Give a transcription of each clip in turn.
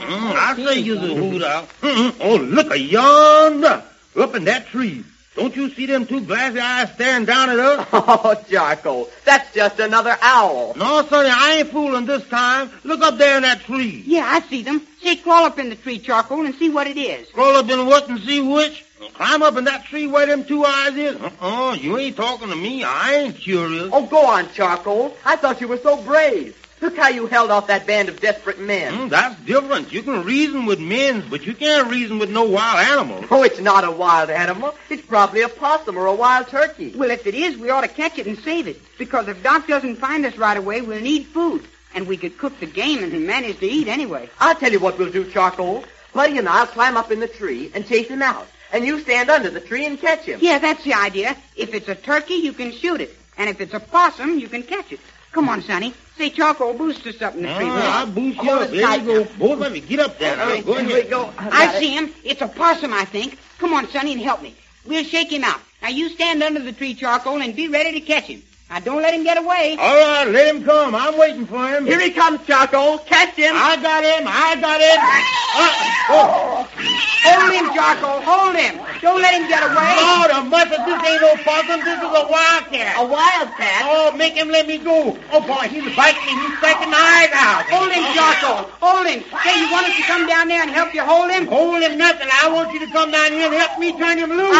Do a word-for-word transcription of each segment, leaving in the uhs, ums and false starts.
Mm, I say you's a hoot owl. Mm-mm. Oh, look a yonder, up in that tree. Don't you see them two glassy eyes staring down at us? Oh, Charcoal, that's just another owl. No, Sonny, I ain't fooling this time. Look up there in that tree. Yeah, I see them. Say, crawl up in the tree, Charcoal, and see what it is. Crawl up in what and see which? Climb up in that tree where them two eyes is? Uh-uh, you ain't talking to me. I ain't curious. Oh, go on, Charcoal. I thought you were so brave. Look how you held off that band of desperate men. Mm, that's different. You can reason with men, but you can't reason with no wild animal. Oh, it's not a wild animal. It's probably a possum or a wild turkey. Well, if it is, we ought to catch it and save it. Because if Doc doesn't find us right away, we'll need food. And we could cook the game and manage to eat anyway. I'll tell you what we'll do, Charcoal. Buddy and I'll climb up in the tree and chase him out. And you stand under the tree and catch him. Yeah, that's the idea. If it's a turkey, you can shoot it. And if it's a possum, you can catch it. Come on, Sonny. Say, Charcoal, boost us up in the tree. Ah, I'll boost you up. There you go. Both of you, get up there. Now. Go ahead. Here we go. I see him. It's a possum, I think. Come on, Sonny, and help me. We'll shake him out. Now, you stand under the tree, Charcoal, and be ready to catch him. Now, don't let him get away. All right, let him come. I'm waiting for him. Here he comes, Charcoal. Catch him. I got him. I got him. Uh, oh. Hold him, Charcoal. Hold him. Don't let him get away. Lord of mercy, this ain't no possum. This is a wildcat. A wildcat? Oh, make him let me go. Oh, boy, he's biting me. He's striking my eyes out. Hold him, Charcoal. Hold him. Say, you want us to come down there and help you hold him? Hold him nothing. I want you to come down here and help me turn him loose.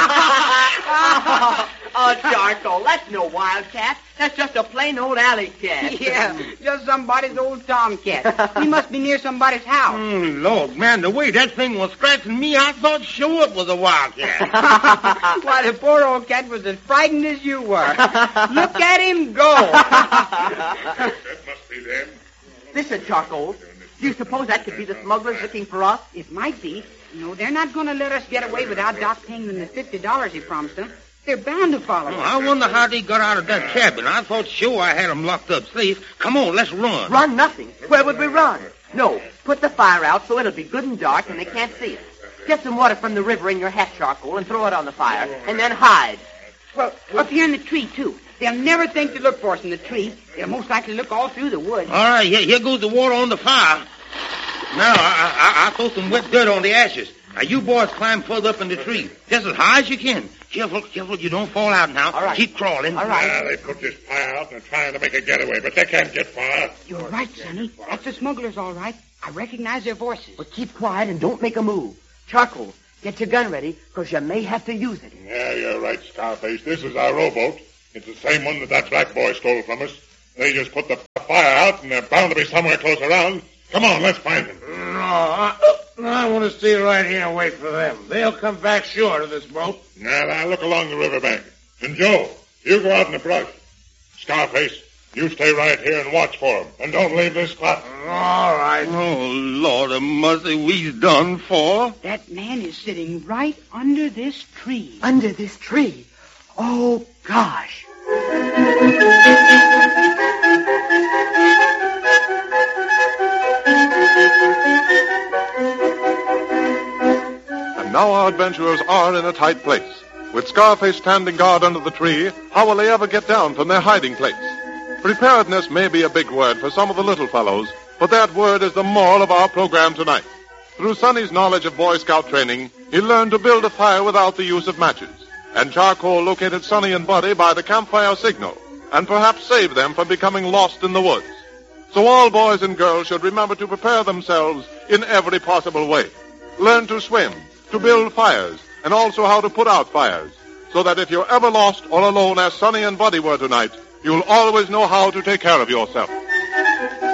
Oh, Charcoal, that's no wildcat. That's just a plain old alley cat. Yeah, just somebody's old tomcat. He must be near somebody's house. Mm, Lord, man, the way that thing was scratching me, I thought sure it was a wildcat. Why, the poor old cat was as frightened as you were. Look at him go. That must be them. Listen, Charcoal, do you suppose that could be the smugglers looking for us? It might be. No, they're not going to let us get away without Doc paying them the fifty dollars he promised them. They're bound to follow us. Oh, I wonder how they got out of that cabin. I thought sure I had them locked up safe. Come on, let's run. Run nothing. Where would we run? No, put the fire out so it'll be good and dark and they can't see us. Get some water from the river in your hat, Charcoal, and throw it on the fire, and then hide. Well, up here in the tree, too. They'll never think to look for us in the tree. They'll most likely look all through the woods. All right, here, here goes the water on the fire. Now, I, I, I throw some wet dirt on the ashes. Now, you boys climb further up in the tree, just as high as you can. Careful, careful, you don't fall out now. All right. Keep crawling. All right. Yeah, they put this fire out and are trying to make a getaway, but they can't get far. You're right, Sonny. That's the smugglers, all right. I recognize their voices. But keep quiet and don't make a move. Charcoal, get your gun ready, because you may have to use it. Yeah, you're right, Scarface. This is our rowboat. It's the same one that that black boy stole from us. They just put the fire out, and they're bound to be somewhere close around. Come on, let's find them. No, I, I want to stay right here and wait for them. They'll come back sure to this boat. Now, now, look along the riverbank. And Joe, you go out in the brush. Scarface, you stay right here and watch for them. And don't leave this spot. All right. Oh, Lord of mercy, we's done for. That man is sitting right under this tree. Under this tree? Oh, gosh. And now our adventurers are in a tight place. With Scarface standing guard under the tree, how will they ever get down from their hiding place? Preparedness may be a big word for some of the little fellows, but that word is the moral of our program tonight. Through Sonny's knowledge of Boy Scout training, he learned to build a fire without the use of matches. And Charcoal located Sonny and Buddy by the campfire signal, and perhaps saved them from becoming lost in the woods. So all boys and girls should remember to prepare themselves in every possible way. Learn to swim, to build fires, and also how to put out fires, so that if you're ever lost or alone as Sonny and Buddy were tonight, you'll always know how to take care of yourself.